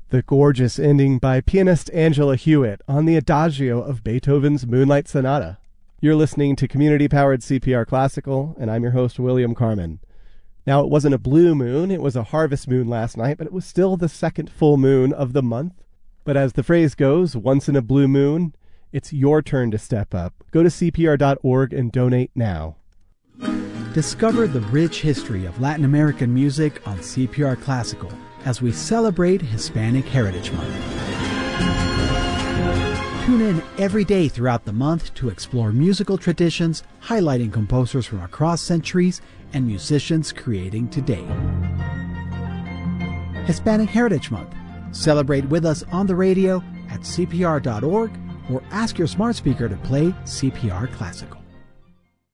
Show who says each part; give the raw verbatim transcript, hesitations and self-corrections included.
Speaker 1: The gorgeous ending by pianist Angela Hewitt on the Adagio of Beethoven's Moonlight Sonata. You're listening to community-powered C P R Classical, and I'm your host, William Carmen. Now, it wasn't a blue moon, it was a harvest moon last night, but it was still the second full moon of the month. But as the phrase goes, once in a blue moon, it's your turn to step up. Go to C P R dot org and donate now.
Speaker 2: Discover the rich history of Latin American music on C P R Classical as we celebrate Hispanic Heritage Month. Tune in every day throughout the month to explore musical traditions, highlighting composers from across centuries and musicians creating today. Hispanic Heritage Month. Celebrate with us on the radio at C P R dot org or ask your smart speaker to play C P R Classical.